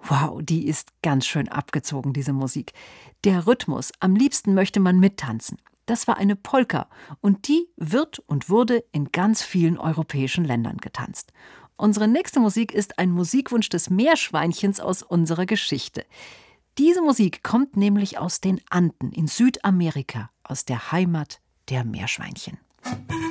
Wow, die ist ganz schön abgezogen, diese Musik. Der Rhythmus, am liebsten möchte man mittanzen. Das war eine Polka und die wird und wurde in ganz vielen europäischen Ländern getanzt. Unsere nächste Musik ist ein Musikwunsch des Meerschweinchens aus unserer Geschichte. Diese Musik kommt nämlich aus den Anden in Südamerika, aus der Heimat der Meerschweinchen.